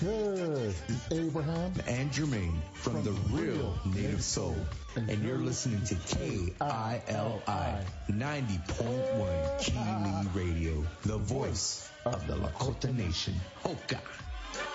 Good. It's Abraham and Jermaine from the Real Native Soul. And you're listening to KILI 90.1 Kili Radio, the voice of the Lakota Nation. Hoka.